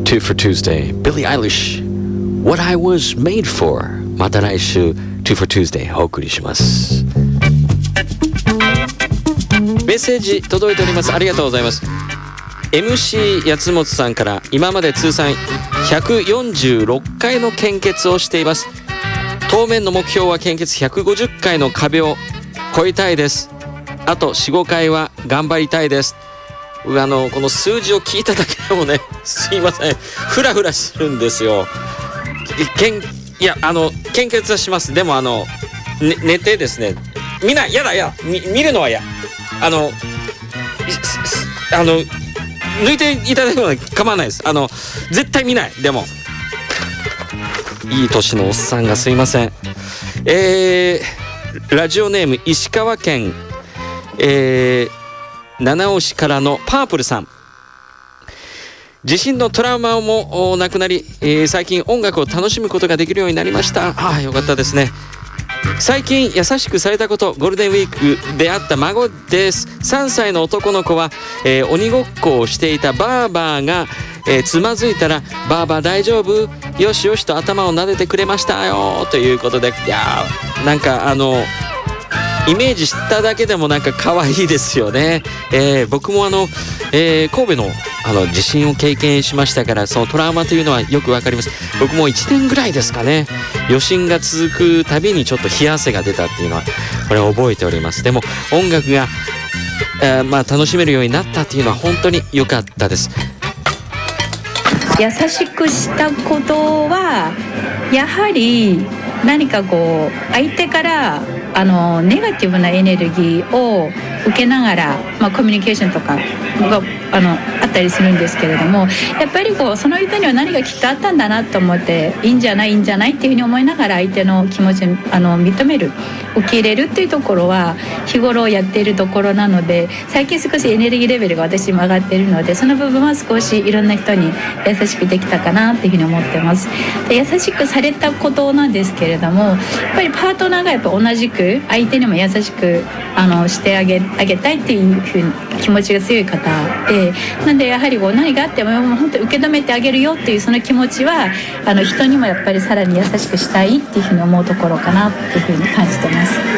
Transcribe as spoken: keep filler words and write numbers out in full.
Two for Tuesday Billie Eilish What I Was Made For また来週 Two for Tuesday お送りします。メッセージ届いております。ありがとうございます。 エムシー 八本さんから今まで通算ひゃくよんじゅうろっかいの献血をしています。当面の目標は献血ひゃくごじゅっかいの壁を超えたいです。あと よん,ご 回は頑張りたいです。あのこの数字を聞いただけでもね、すいません、フラフラするんですよ。けんいやあの献血はします。でもあの、ね、寝てですね、見ない、やだや見るのはやあのあの抜いていただくのは構わないです。あの絶対見ない。でもいい年のおっさんがすいません。えー、ラジオネーム石川県、えー、七尾市からのパープルさん。地震のトラウマもなくなり、えー、最近音楽を楽しむことができるようになりました。ああ、よかったですね。最近優しくされたこと、ゴールデンウィークで会った孫です。さんさいの男の子は、えー、鬼ごっこをしていたバーバーが、えー、つまずいたらバーバー大丈夫よしよしと頭を撫でてくれましたよということで、いやーなんかあのイメージしただけでもなんか可愛いですよね。えー、僕もあの、えー、神戸のあの地震を経験しましたから、そのトラウマというのはよくわかります。僕もいちねんぐらいですかね、余震が続くたびにちょっと冷や汗が出たっていうのはこれ覚えております。でも音楽が、えー、まあ楽しめるようになったっていうのは本当に良かったです。 優しくしたことはやはり何かこう相手からあのネガティブなエネルギーを受けながら、まあ、コミュニケーションとかがあのあったりするんですけれども、やっぱりこうその人には何かきっとあったんだなと思って、いいんじゃないいいんじゃないっていうふうに思いながら相手の気持ちをあの認める、受け入れるっていうところは日頃やっているところなので、最近少しエネルギーレベルが私も上がっているので、その部分は少しいろんな人に優しくできたかなっていうふうに思ってます。で、優しくされたことなんですけれども、やっぱりパートナーがやっぱ同じく相手にも優しくあのしてあげ、あげたいっていうふうに気持ちが強い方で、なんでやはりこう何があっても本当に受け止めてあげるよっていうその気持ちはあの人にもやっぱりさらに優しくしたいっていうふうに思うところかなっていうふうに感じてます。